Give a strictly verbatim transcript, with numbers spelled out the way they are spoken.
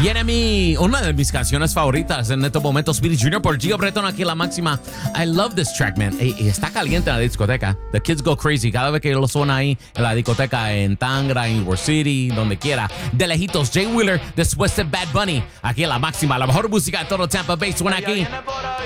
Viene mi, una de mis canciones favoritas en estos momentos, Speedy junior por Gio Breton, aquí la máxima. I love this track, man. Y, y está caliente en la discoteca. The kids go crazy. Cada vez que lo suena ahí en la discoteca, en Tangra, en World City, donde quiera. De lejitos, Jay Wheeler, después de Bad Bunny. Aquí en la máxima, la mejor música de todo Tampa Bay suena aquí.